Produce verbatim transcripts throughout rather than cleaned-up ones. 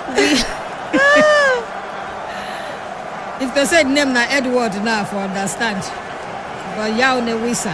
If they say name na Edward now for understand. But Yao ne Wisa.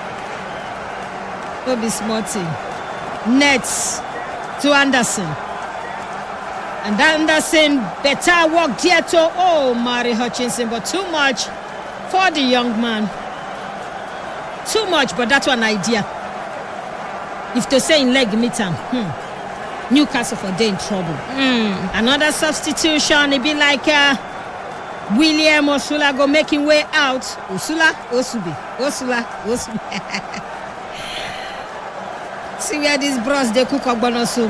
No be small thing. Nets to Anderson. And Anderson better work there to oh Mari Hutchinson, but too much for the young man. Too much, but that's one idea. If they say in leg meet him, hmm. Newcastle for day in trouble. Mm. Another substitution, it be like uh, William Osula go making way out. Osula, Osubi, Osula, Osubi. See where these bros they cook ogbono soup.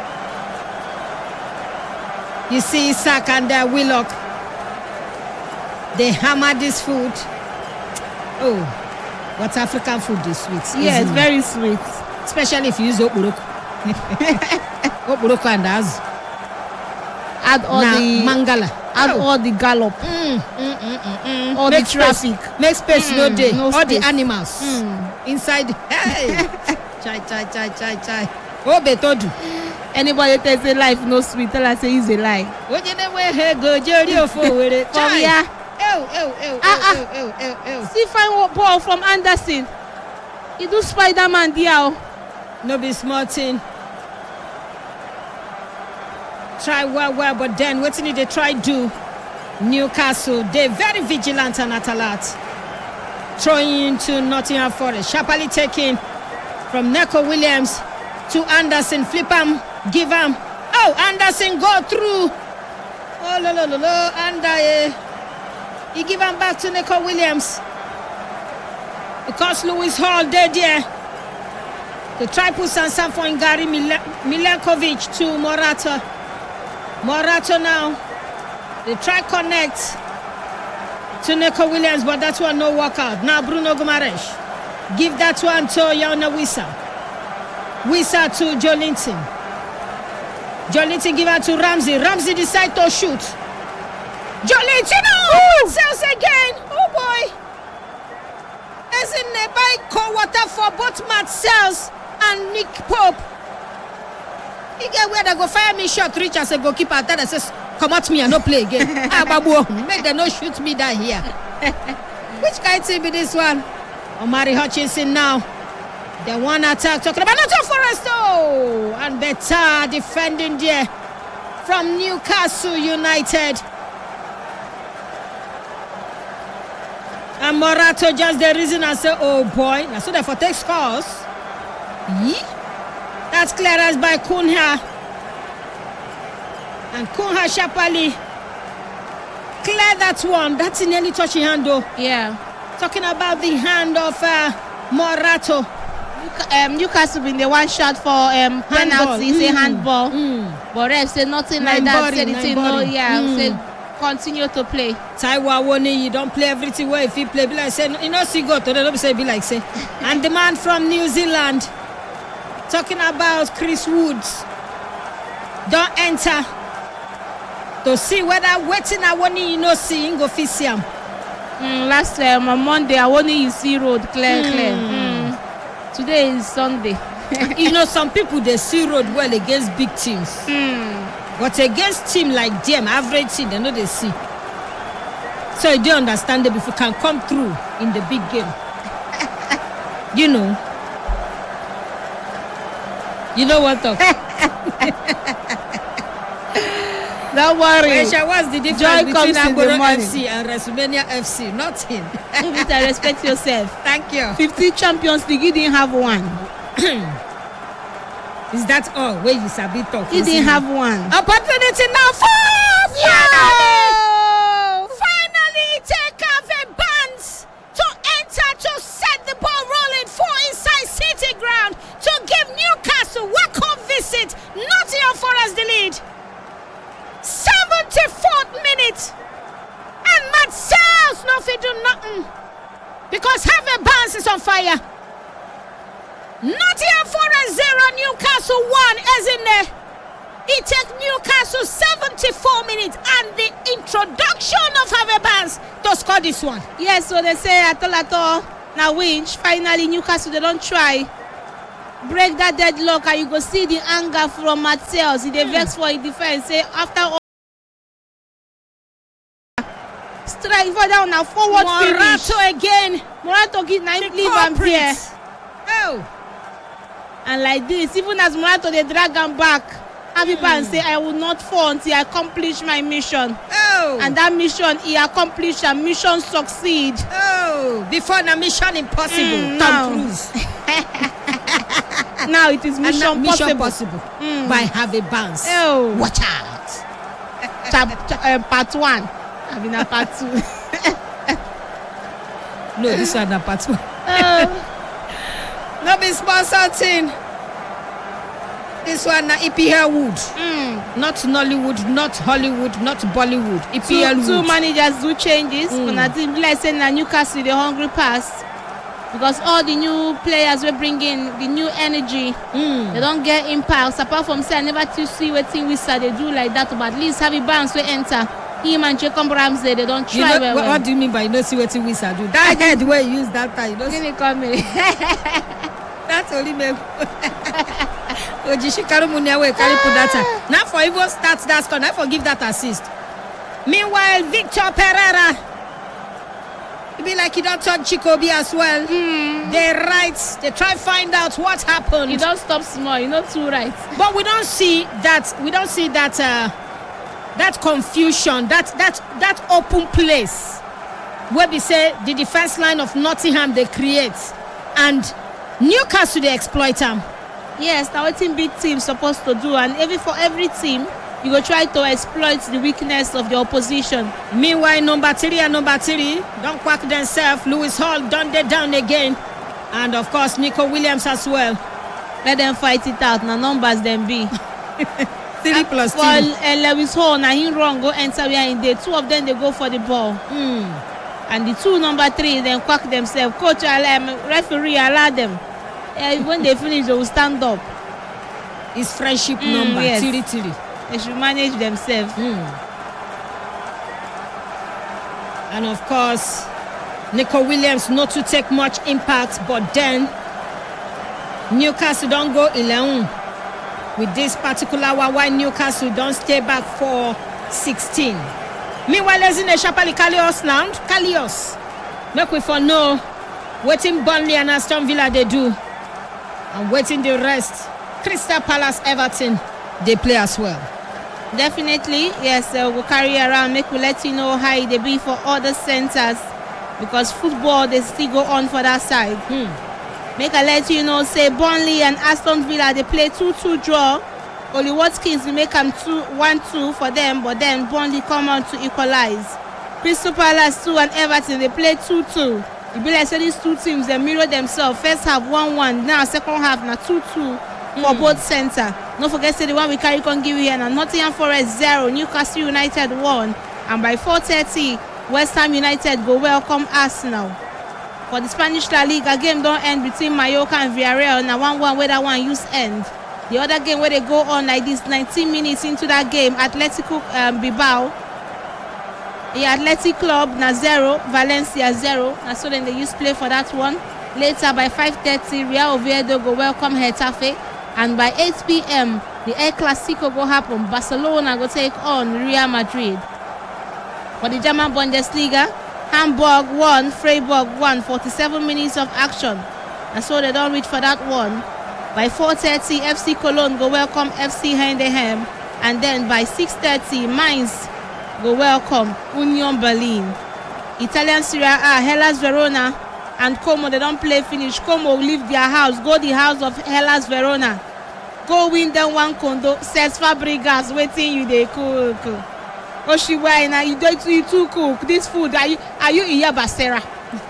You see Isaac and uh, Willock. They hammer this food. Oh, what African food is sweet. Yeah, it's very sweet. Especially if you use okporoko. Okporoko and az. Add all Na the mangala. Add Oh. all the gallop. Mm, mm, mm, mm, mm. All Make the traffic. Space. Make space Mm, no day. no all space. the animals Mm. inside. Hey, chai chai chai chai chai. Oh, betodu. Anybody that say life no sweet, tell us say it's a lie. Oje ne we he go jeri ofo were. From here. Ew, ew, ew, Ah, ah. ew, ew, ew, ew, ew. See fine wo- ball from Anderson. He do Spider-Man there. oh. No be small thing. Try well, well, but then what did they try do? Newcastle, they very vigilant and at alert. Throwing to Nottingham Forest. Sharply taken from Neco Williams to Anderson. Flip him, give him. Oh, Anderson go through. Oh, lo, lo, lo, lo. And uh, he give him back to Neco Williams. Because Lewis Hall dead there. The try put Sansan for Gary Mil- Milenkovic to Morata. Morata now. They try connect to Neco Williams, but that one no workout. Now Bruno Guimaraes. Give that one to Yana Wissa. Wissa to Jolinton. Jolinton give it to Ramsey. Ramsey decide to shoot. Jolinton, oh, sells again. Oh boy. As in the bike cold water for both Matt Sells and Nick Pope. He get where they go fire me shot, reach as a goalkeeper. Then I says, come at me and no play again. Ah, babu, make them no shoot me down here. Which kind of team be this one? Omari Hutchinson now. The one attack talking about Nottingham Forest. Oh, and better defending there from Newcastle United. And Morato just the reason I say, oh boy, now so therefore take scores. Yee? That's clearance by Cunha. And Cunha sharply clear that one. That's in nearly touching hand though. Yeah. Talking about the hand of uh, Morato. Um, Newcastle been the one shot for um, penalty, say Mm. handball. Mm. But ref say nothing like Nine that. body, Say the nine thing, no, body. yeah. Mm. Say continue to play. Taiwa Woni, you don't play everything well. If you play, be like say, you know, see go to the don't say be like say. And the man from New Zealand talking about Chris Woods. Don't enter to see whether waiting I want you know see in go fit see am. Mm, last um, on Monday, I only you see road clear, Mm. clear. Mm. Today is Sunday. You know, some people they see road well against big teams, Mm. but against team like them, average team, they know they see. So you do understand that if you can come through in the big game, you know, you know what of. Don't worry. Aisha, what's the difference Joy between comes in the Agboro morning. F C and WrestleMania F C? Nothing. You need to respect yourself. Thank you. fifty Champions League, you didn't have one. Is that all? Where you sabi talk? You didn't have one. Opportunity now for Yeah! Finally, take off a bands to enter to set the ball rolling for inside City ground to give Newcastle welcome visit. Nottingham Forest the lead. seventy-fourth minute. And Matt Sells no fit do nothing. Because Harvey Barnes is on fire. Nottingham Forest zero, Newcastle one as in there. It takes Newcastle seventy-four minutes and the introduction of Harvey Barnes to score this one. Yes, so they say at all at all. Now winch. Finally Newcastle they don't try. break that deadlock and you go see the anger from Matheus. He dey Mm. vex for his defense. Say after all strike for down now forward finish. Morato again. Morato give nine The leave am there. culprit. Oh. And like this, even as Morato dey drag am back, Abiban Mm. say I will not fall until I accomplish my mission. Oh. And that mission he accomplished and mission succeed. Oh. Before the mission impossible. Mm, Tom now. Cruise. Now it is And now mission mission possible. possible. Mm. By Harvey Barnes. Oh. Watch out. Chap, cha- uh, part one. I mean, part two. No, this one na part one. Oh. No be sponsor thing. This one na E P L Wood. Mm. Not Nollywood, not Hollywood, not Bollywood. E P L Two, two Wood. managers do changes. Mm. Una team be like saying na Newcastle the hungry pass because all the new players we bring in the new energy. Mm. They don't get impacts. Apart from say I never too see wetin Wisa they do like that, but at least Harvey Barnes will enter. Him and Jacob Ramsey they don't You try know, well. what, well. what do you mean by you no see wetin Wisa do? That head wey you use that time, you know, Give me comment. that's only me. Ojishikaru Munia wey carry put that time. Now for even start that score, now for give that assist. Meanwhile, Victor Pereira, it be like he don't touch Chikobi as well. Mm. They right, they try find out what happened. You don't stop small. You know too right. But we don't see that. We don't see that. Uh, that confusion. That that that open place where we say the defense line of Nottingham they create, and Newcastle they exploit them. Yes, now what big team supposed to do, and every for every team, you go try to exploit the weakness of the opposition. Meanwhile, number three and number three don't quack themselves. Lewis Hall done they down again, and of course Nico Williams as well. Let them fight it out. Now numbers them be. Three plus two. Well, uh, Lewis Hall now he wrong go enter where in there. Two of them they go for the ball, Mm. and the two number three then quack themselves. Coach, um, referee allow them. Uh, when they finish, they will stand up. His friendship Mm, number yes. three three. They should manage themselves. Mm. And of course, Nico Williams not to take much impact, but then Newcastle don't go eleven with this particular one. Why Newcastle don't stay back for sixteen. Meanwhile, there's in the Shapali Kalios land, Kalios. Make we for know waiting Burnley and Aston Villa they do, and waiting the rest. Crystal Palace, Everton, they play as well. Definitely, yes, uh, we'll carry around, make we let you know how they be for other centers because football they still go on for that side. Hmm. Make I let you know, say Burnley and Aston Villa they play two two draw. Only Watkins will make them two one two for them, but then Burnley come on to equalize. Crystal Palace two and Everton they play two two. It be like say these two teams they mirror themselves. First half one one, now second half now two two. For Mm. both center. Don't forget say the one we carry can give you here now. Nottingham Forest zero, Newcastle United one, and by four thirty, West Ham United go welcome Arsenal. For the Spanish La Liga, game don't end between Mallorca and Villarreal. Now one one where that one use end. The other game where they go on like this, nineteen minutes into that game, Atletico um, Bilbao. The Athletic Club na zero, Valencia zero. Now so then they use play for that one. Later by five thirty, Real Oviedo go welcome Getafe. And by eight p.m., the El Clasico go happen. Barcelona go take on Real Madrid. For the German Bundesliga, Hamburg one, Freiburg one, forty-seven minutes of action. And so they don't reach for that one. By four thirty, F C Cologne go welcome F C Heidenheim. And then by six thirty, Mainz go welcome Union Berlin. Italian Serie A, Hellas Verona and Como, they don't play finish. Como will leave their house, go the house of Hellas Verona. Go win them one condo. Says Fabregas waiting you they cook. Oshiwai now you don't you too cook this food. Are you are you Iya Basera?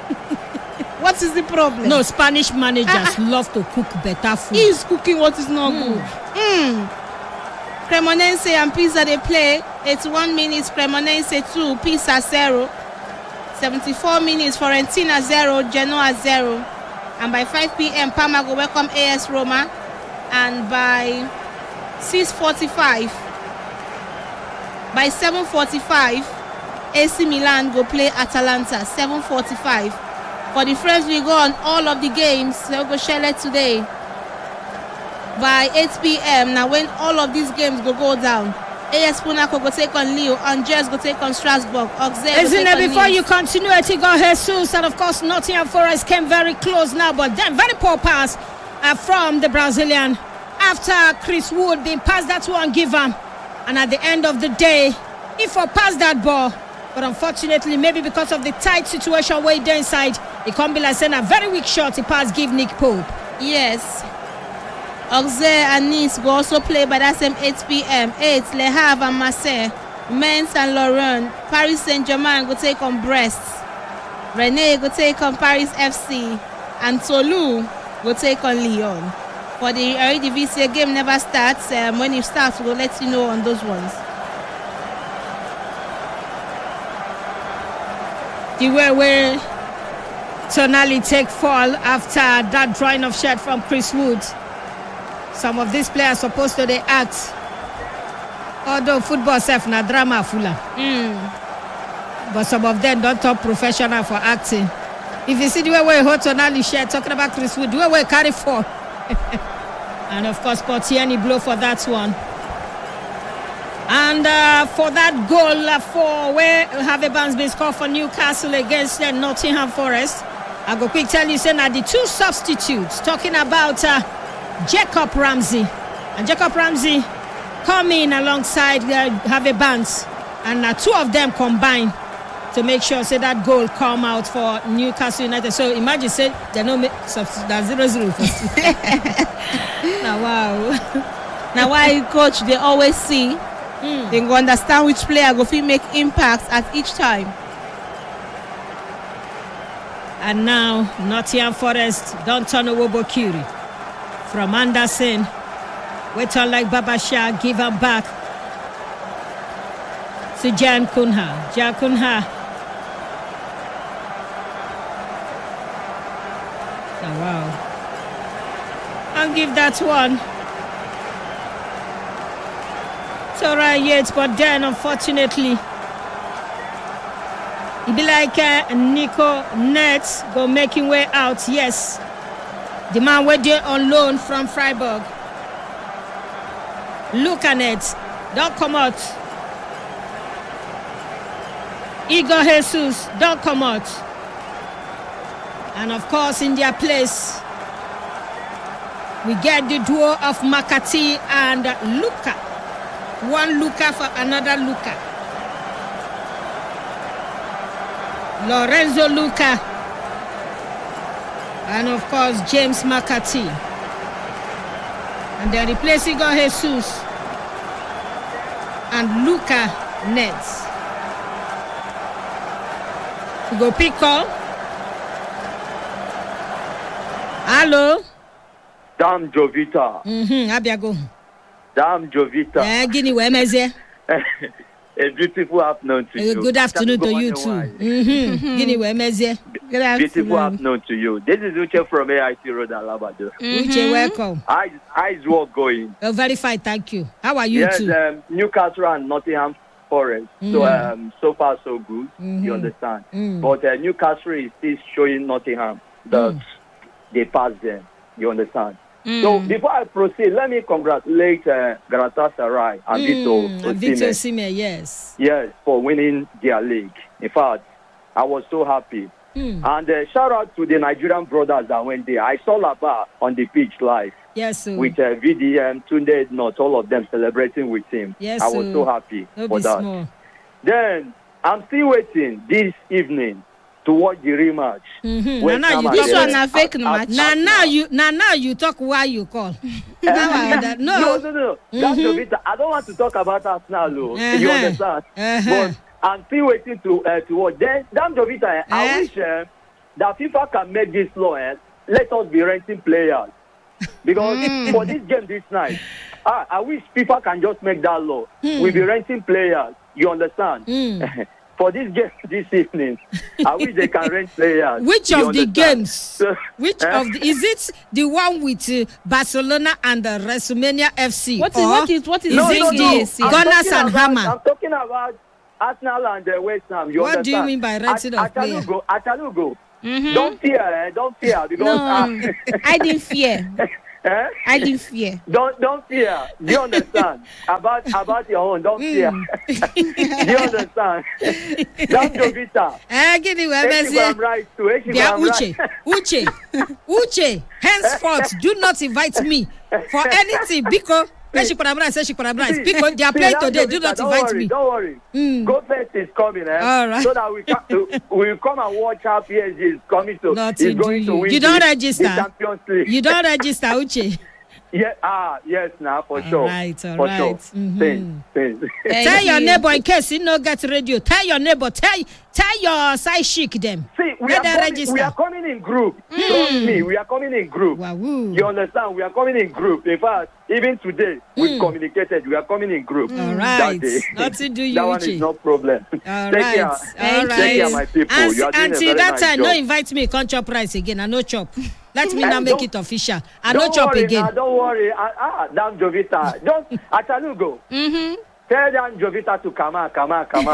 What is the problem? No, Spanish managers Ah, love to cook better food. He is cooking what is not Mm. good. Mm. Cremonense and Pisa they play. eighty-one minutes, Cremonense two, Pisa zero. seventy-four minutes, Fiorentina zero, Genoa zero. And by five p.m., Parma go welcome A S Roma. And by six forty-five, by seven forty-five, A C Milan go play Atalanta. seven forty-five. For the French we go on all of the games, they go share it today. by eight p.m. Now when all of these games go go down. A S Monaco go take on Lille, Angers go take on Strasbourg, Auxerre Isn't go take it on before Nice. you continue, Etigo Jesus, and of course Nottingham Forest came very close now, but then very poor pass uh, from the Brazilian after Chris Wood being passed that one given, and at the end of the day, he for passed that ball, but unfortunately, maybe because of the tight situation way there inside, it can't be like saying a very weak shot. He passed give Nick Pope. Yes. Auxerre and Nice go also play by that same eight p.m. eight, Le Havre and Marseille, Mainz and Lorient, Paris Saint-Germain go take on Brest, Rennes go take on Paris F C, and Toulouse go take on Lyon. For the Eredivisie game never starts. Um, when it starts, we'll let you know on those ones. The way where Tonali take fall after that drawing of shirt from Chris Wood. Some of these players supposed to they act. Although football self na drama fuller. Mm. But some of them don't talk professional for acting. If you see the way where hold Tonali shirt talking about Chris Wood, the way where carry fall. And of course Portieni blow for that one. And uh, for that goal uh, for where Harvey Barnes been scored for Newcastle against uh, Nottingham Forest, I go quick tell you saying that the two substitutes talking about uh, Jacob Ramsey, and Jacob Ramsey coming alongside uh, Harvey Barnes, and uh, two of them combined to make sure say that goal come out for Newcastle United. So imagine say they no make substitute that zero zero first. Now wow. Now why coach they always see, mm. they go understand which player go fit make impacts at each time. And now Nottingham Forest don't turn Owobo Kiri from Anderson. Wait on like Babasha, give him back to Jan Kunha. Jan Kunha. Oh, wow. I'll give that one. It's all right yet, but then unfortunately, it be like uh, Nico Nets go making way out. Yes. The man went there on loan from Freiburg. Look at it. Don't come out. Igor Jesus, don't come out. And of course, in their place, we get the duo of Makati and Luka. One Luka for another Luka. Lorenzo Luka. And of course, James Makati. And they're replacing Igor Jesus and Luka Nets. We go pick call. Hello. Dam Jovita. Mm-hmm. Abiago. Dam Jovita. Eh, Guinea, where am I? A beautiful afternoon to Uh, you. good afternoon to you That's too. why. Mm-hmm. Guinea, where am I? Good afternoon. Beautiful afternoon to you. This is Uche from A I T Road, Alabado. Uche, welcome. How is, how is work going? Oh, very fine, thank you. How are you yes, too? um, Newcastle and Nottingham Forest. So um, so far so good. Mhm. You understand? Mm. But uh, Newcastle is still showing Nottingham that Mm. they passed them. You understand? Mm. So before I proceed, let me congratulate uh, Galatasaray and Mm, Vito and Victor Osimhen. Osimhen, yes. Yes, for winning their league. In fact, I was so happy. Mm. And uh, shout out to the Nigerian brothers that went there. I saw Laba on the pitch live Yes, sir. with uh, V D M, Tunde, not all of them celebrating with him. Yes, I was sir. so happy No for be that. small. Then I'm still waiting this evening to watch the rematch. Mm-hmm. West Now, now Ham you and, This uh, one na fake Ar- match. Now, now you, now, now you talk why you call. Now I under- No, no. no, no. That's Mhm. a bit. I don't want to talk about Arsenal, though. Uh-huh. You understand? Uh-huh. But I'm still waiting to uh, to watch. Then, damn Jovita, I Eh? wish uh, that FIFA can make this law. Eh? Let us be renting players because for this game this night, I, I wish FIFA can just make that law. Hmm. We'll be renting players. You understand? Mm. For this game this evening, I wish they can rent players. Which You of the understand? games? So, Which eh? of the, is it the one with uh, Barcelona and the WrestleMania F C? What is or what is what is is No, it no, no. this? I'm Gunners talking and about- Hammer? I'm talking about Arsenal and uh, West Ham. You What do you understand? mean by renting of player? Atalugo, Atalugo. Mhm. Don't fear, eh? Don't fear because No, I didn't fear. uh, Eh? I didn't fear. Don't don't fear. Do you understand? about about your own, don't fear. Do you understand? Don't Jovita. Eh, give me where I'm right too. Yeah, Uche, Uche, Uche. Henceforth, do not invite me for anything because she could have said she could have because they are playing today. Do not invite worry, me. Don't worry. Mm. Go first is coming, eh? All right. So that we can we come and watch how P S G is coming to. Nothing is going do to you. win You don't the, register. The Champions League. You don't register, Uche. Yeah, ah, yes, now for all sure. Right, all for right. Sure. Mm-hmm. Thanks, thanks. Tell your neighbor in case you no get radio. Tell your neighbor. Tell tell your side chic them. See, we Let are, them coming, register. we are coming in group. Mm. Trust me, we are coming in group. Wow. You understand? We are coming in group. In fact, even today we mm. communicated. We are coming in group. All right. Nothing do you. That one is no problem. All Take right. care. All Take right. care, my people. And, you are doing until a very that nice time, job. no invite me. Can't chop rice again. I no chop. Let me now make it official. I no don't chop worry, again. Nah, don't worry. Ah, ah damn Jovita. Don't. Atalugo. Mm-hmm. Tell them Jovita to come on, come on, come on.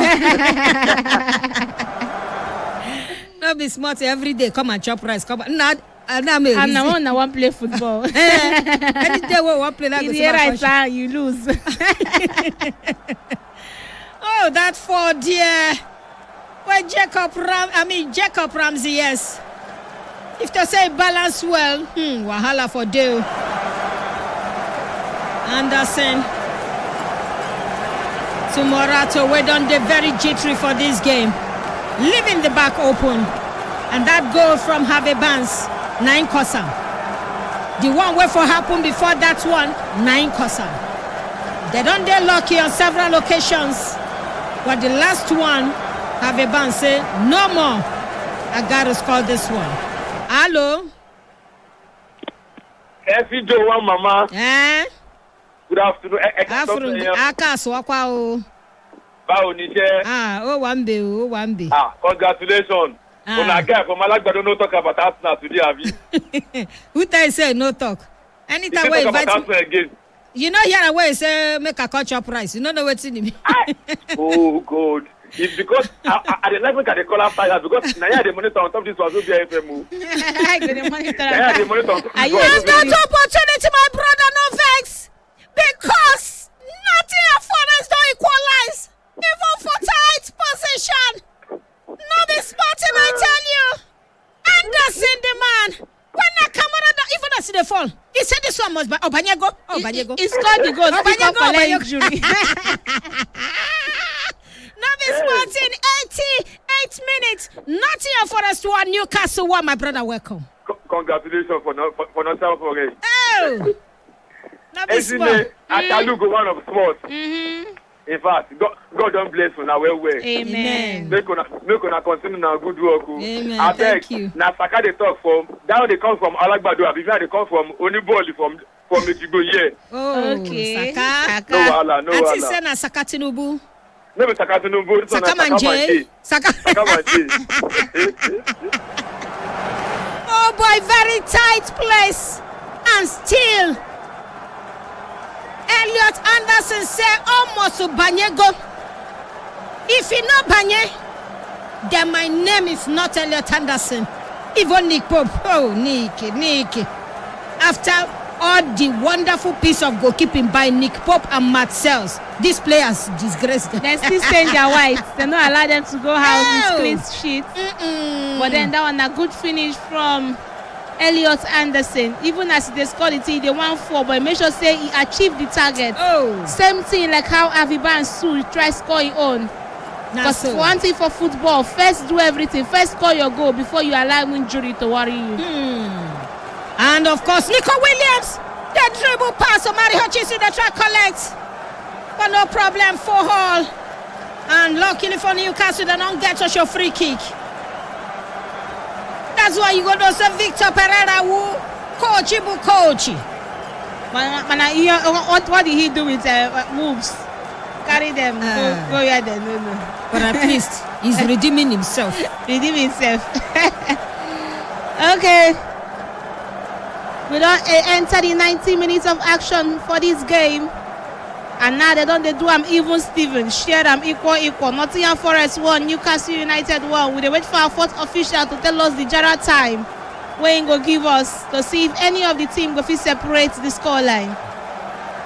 No be smart every day. Come and chop rice. Come on. Nah, uh, nah, me. I'm the one that want play football. Any day we want play that. In the right you lose. Oh, that for dear. Well, Jacob Ram. I mean Jacob Ramsey. Yes. If they say balance well, hmm, wahala for Dale. Anderson to Morato. We done the very jittery for this game. Leaving the back open. And that goal from Harvey Barnes, nine Kosa. The one way for happen before that one, nine Kosa. They done they lucky on several occasions. But the last one, Harvey Barnes say, no more. I gotta score this one. Hello. F J one Mama. Eh? Good afternoon. Afternoon. Aka swakwa o. Báwo ni ṣe? Ah, oh one be, oh one be. Ah, congratulations. Ah. Una guy from Alagbado no talk about Arsenal today, abi? Who tell you say no talk? Anytime we invite you. Again. You know here away say make a cut your price. You know the wetin mean. Oh God. It's because I, I, I like make I call after that because now the monitor on top of this was Obia F M. I go the monitor. Yeah, the monitor. Are you There's that opportunity, my brother, no vex. Because Nottingham Forest don't equalize. Even for tight position. No be sporting, I tell you. Anderson the man. When I come out, even as they fall, he said this one must be Obanyego. Obanyego. He scored the goal. Obanyego. Obanyego. Injury. Novice Sporting, eighty-eight minutes. Nottingham Forest one, Newcastle one. My brother, welcome. C- congratulations for not for, for not self forget. Oh, Novice Sporting. Atalugo one of sports. Mm-hmm. In fact, God, God don't bless you now well well. Amen. Make una make una continue now good work. Amen. I Thank you. Now Saka they talk from down they come from Alagbado. Abi they come from Oniboli from from Mexico here. Oh, Okay. Saka. Saka. No wahala, no Ati wahala. say na Saka Tinubu. No be Saka Tinubu. This one na Saka Manje. Saka. Saka Manje. Oh boy, very tight place. And still, Elliot Anderson say almost to Banyego. If he not Banye, then my name is not Elliot Anderson. Even Nick Pope. Oh, Nick, Nick. After all the wonderful piece of goalkeeping by Nick Pope and Matt Sells, these players disgrace them. They still stay in their whites. They don't allow them to go out Oh. with clean sheets. Mm-mm. But then that one a good finish from Elliot Anderson. Even as they scored it, they won four, but make sure say he achieved the target. Oh, Same thing like how Aviban Su try score his own. now Because so. one thing for football, first do everything, first score your goal before you allow injury to worry you. Hmm. And of course, Nico Williams, the dribble pass of Mari Hutchinson, the try collect. But no problem for Hall. And luckily for Newcastle, they don't get us your free kick. That's why you go to say Victor Pereira, who coach, Ibu coach. Man, man, man, you know, what, what did he do with uh, moves? Carry them, Ah. go, go here then, no, no. But at least he's redeeming himself. Redeem himself. Okay. We don't uh, enter the ninety minutes of action for this game. And now they don't they do them even Steven. Share them equal equal. Nottingham Forest one, Newcastle United one. We they wait for our fourth official to tell us the general time. wey im go give us to see if any of the team go fit separate the scoreline.